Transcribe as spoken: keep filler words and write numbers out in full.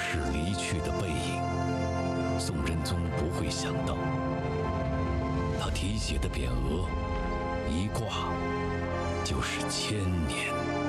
是离去的背影，宋真宗不会想到，他题写的匾额一挂就是千年。